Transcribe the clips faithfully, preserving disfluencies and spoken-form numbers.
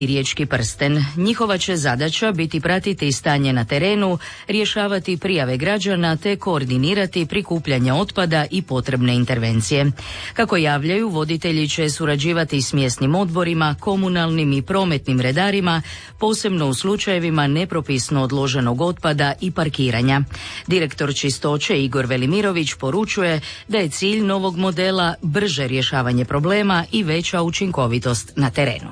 Riječki prsten. Njihova će zadaća biti pratiti stanje na terenu, rješavati prijave građana te koordinirati prikupljanje otpada i potrebne intervencije. Kako javljaju, voditelji će surađivati s mjesnim odborima, komunalnim i prometnim redarima, posebno u slučajevima nepropisno odloženog otpada i parkiranja. Direktor čistoće Igor Velimirović poručuje da je cilj novog modela brže rješavanje problema i veća učinkovitost na terenu.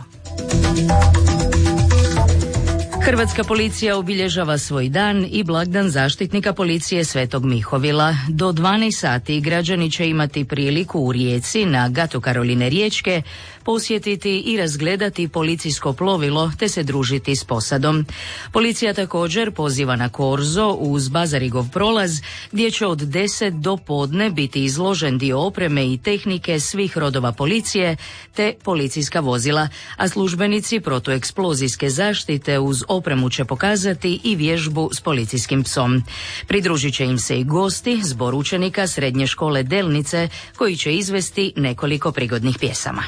Hrvatska policija obilježava svoj dan i blagdan zaštitnika policije Svetog Mihovila. Do dvanaest sati građani će imati priliku u Rijeci na Gatu Karoline Riječke posjetiti i razgledati policijsko plovilo te se družiti s posadom. Policija također poziva na korzo uz Bazarigov prolaz gdje će od deset do podne biti izložen dio opreme i tehnike svih rodova policije te policijska vozila, a službenici protueksplozijske zaštite uz opremu će pokazati i vježbu s policijskim psom. Pridružit će im se i gosti, zbor učenika Srednje škole Delnice koji će izvesti nekoliko prigodnih pjesama.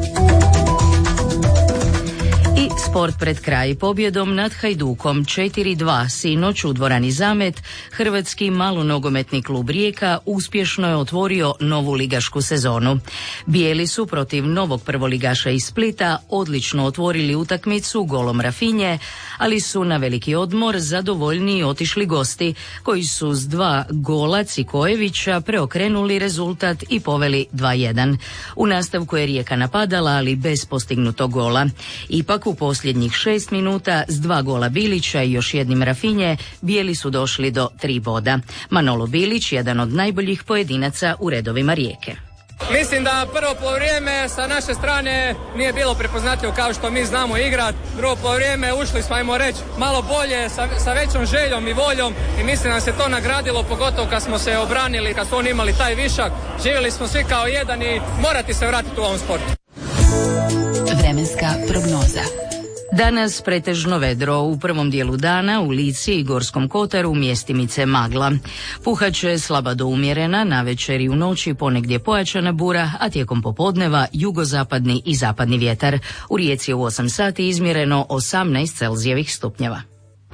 I sport pred kraj. Pobjedom nad Hajdukom četiri dva sinoć u dvorani Zamet, hrvatski malonogometni klub Rijeka uspješno je otvorio novu ligašku sezonu. Bijeli su protiv novog prvoligaša iz Splita odlično otvorili utakmicu golom Rafinje, ali su na veliki odmor zadovoljniji otišli gosti, koji su s dva gola Cikojevića preokrenuli rezultat i poveli dva jedan. U nastavku je Rijeka napadala, ali bez postignutog gola. Ipak u posljednjih šest minuta s dva gola Bilića i još jednim Rafinje, bijeli su došli do tri boda. Manolo Bilić, jedan od najboljih pojedinaca u redovima Rijeke. Mislim da prvo poluvrijeme sa naše strane nije bilo prepoznatljivo kao što mi znamo igrati. Drugo poluvrijeme ušli smo, ajmo reći, malo bolje, sa, sa većom željom i voljom i mislim da se to nagradilo, pogotovo kad smo se obranili, kad su oni imali taj višak. Živjeli smo svi kao jedan i morati se vratiti u ovom sportu. Vremenska prognoza. Danas pretežno vedro, u prvom dijelu dana u Lici i Gorskom kotaru mjestimice magla. Puhaće slaba do umjerena, navečer i u noći ponegdje pojačana bura, a tijekom popodneva jugozapadni i zapadni vjetar. U Rijeci je u osam sati izmjereno osamnaest Celzijevih stupnjeva.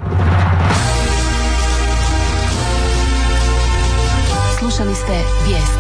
Slušali ste vijesti.